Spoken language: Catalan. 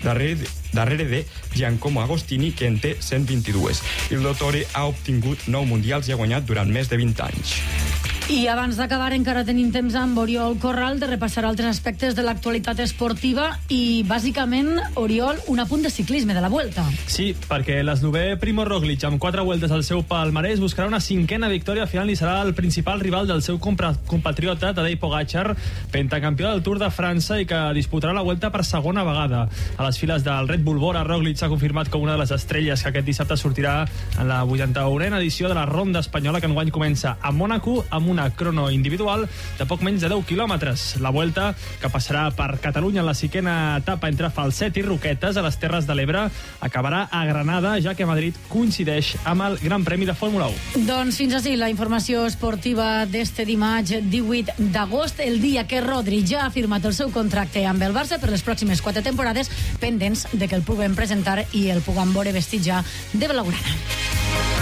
darrere de Giacomo Agostini, que en té 122. Il Dottore ha obtingut 9 mundials i ha guanyat durant més de 20 anys. I abans d'acabar encara tenim temps amb Oriol Corral de repassar altres aspectes de l'actualitat esportiva i, bàsicament, Oriol, un apunt de ciclisme de la Vuelta. Sí, perquè l'eslovè Primo Roglic, amb 4 vueltes al seu palmarès, buscarà una 5a victòria al final i serà el principal rival del seu compatriota Tadej Pogačar, pentacampió del Tour de França i que disputarà la Vuelta per segona vegada. A les files del Red Bull Bora, Roglic s'ha confirmat com una de les estrelles que aquest dissabte sortirà en la 81a edició de la Ronda Espanyola, que enguany comença a Mònaco amb una crono individual de poc menys de 10 quilòmetres. La Vuelta, que passarà per Catalunya en la 5a etapa entre Falset i Roquetes a les Terres de l'Ebre, acabarà a Granada, ja que Madrid coincideix amb el Gran Premi de Fórmula 1. Doncs fins així la informació esportiva d'este dimarts 18 d'agost, el dia que Rodri ja ha firmat el seu contracte amb el Barça per les pròximes 4 temporades, pendents de que el puguem presentar i el puguem veure vestit ja de blaugrana.